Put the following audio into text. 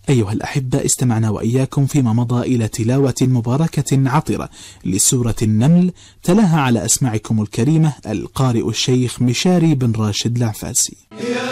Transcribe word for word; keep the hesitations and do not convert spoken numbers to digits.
أيها الأحبة، استمعنا وإياكم فيما مضى إلى تلاوة مباركة عطرة لسورة النمل، تلاها على أسماعكم الكريمة القارئ الشيخ مشاري بن راشد العفاسي.